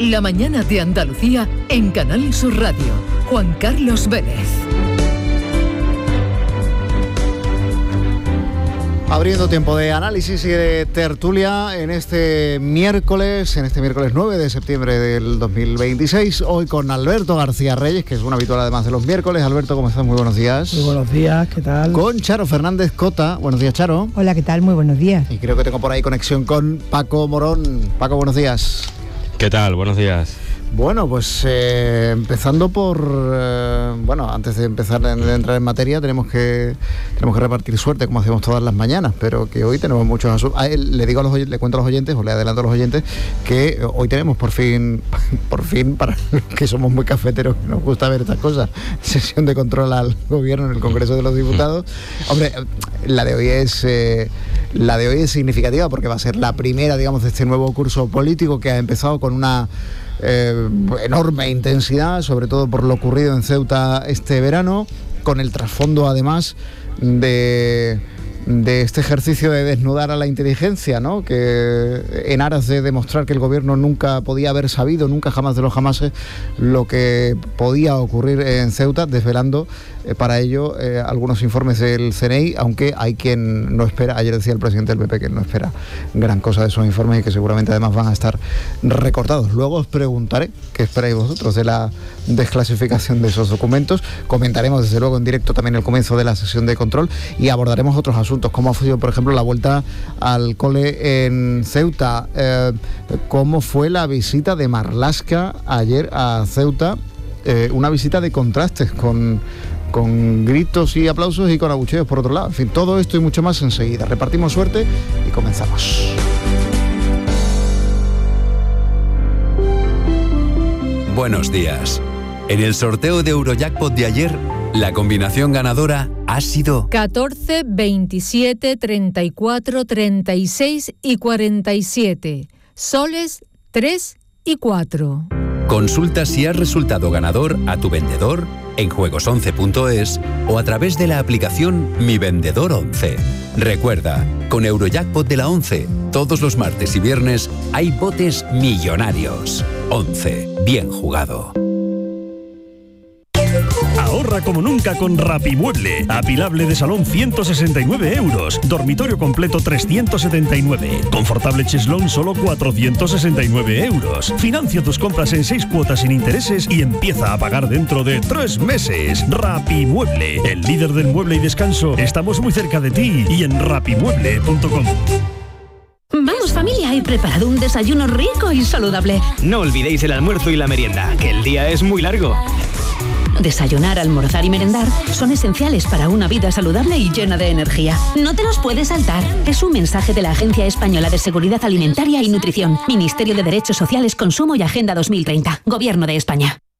La mañana de Andalucía en Canal Sur Radio. Juan Carlos Vélez. Abriendo tiempo de análisis y de tertulia en este miércoles 9 de septiembre del 2026, hoy con Alberto García Reyes, que es un habitual además de los miércoles. Alberto, ¿cómo estás? Muy buenos días. Muy buenos días, ¿qué tal? Con Charo Fernández Cota. Buenos días, Charo. Hola, ¿qué tal? Muy buenos días. Y creo que tengo por ahí conexión con Paco Morón. Paco, buenos días. ¿Qué tal? Buenos días. Bueno, pues empezando por... antes de empezar a entrar en materia, tenemos que repartir suerte, como hacemos todas las mañanas, pero que hoy tenemos muchos asuntos. Le cuento a los oyentes, o le adelanto a los oyentes, que hoy tenemos por fin, para los que somos muy cafeteros, que nos gusta ver estas cosas, sesión de control al gobierno en el Congreso de los Diputados. Hombre, la de hoy es significativa porque va a ser la primera, digamos, de este nuevo curso político que ha empezado con una enorme intensidad, sobre todo por lo ocurrido en Ceuta este verano, con el trasfondo además de este ejercicio de desnudar a la inteligencia, ¿no? Que en aras de demostrar que el gobierno nunca podía haber sabido, nunca jamás de los jamases, lo que podía ocurrir en Ceuta, desvelando para ello algunos informes del CNI, aunque hay quien no espera. Ayer decía el presidente del PP que no espera gran cosa de esos informes y que seguramente además van a estar recortados. Luego os preguntaré qué esperáis vosotros de la desclasificación de esos documentos. Comentaremos desde luego en directo también el comienzo de la sesión de control y abordaremos otros asuntos, como ha sido por ejemplo la vuelta al cole en Ceuta, cómo fue la visita de Marlaska ayer a Ceuta, una visita de contrastes, con gritos y aplausos y con abucheos por otro lado. En fin, todo esto y mucho más enseguida. Repartimos suerte y comenzamos. Buenos días. En el sorteo de Eurojackpot de ayer, la combinación ganadora ha sido 14, 27, 34, 36 y 47. Soles 3 y 4. Consulta si has resultado ganador a tu vendedor en juegos11.es o a través de la aplicación Mi Vendedor 11. Recuerda, con Eurojackpot de la 11, todos los martes y viernes hay botes millonarios. 11. Bien jugado. Ahorra como nunca con Rapimueble. Apilable de salón 169 euros. Dormitorio completo 379. Confortable cheslón solo 469 euros. Financia tus compras en 6 cuotas sin intereses y empieza a pagar dentro de 3 meses. Rapimueble, el líder del mueble y descanso. Estamos muy cerca de ti y en rapimueble.com. Vamos familia, he preparado un desayuno rico y saludable. No olvidéis el almuerzo y la merienda, que el día es muy largo. Desayunar, almorzar y merendar son esenciales para una vida saludable y llena de energía. No te los puedes saltar. Es un mensaje de la Agencia Española de Seguridad Alimentaria y Nutrición, Ministerio de Derechos Sociales, Consumo y Agenda 2030, Gobierno de España.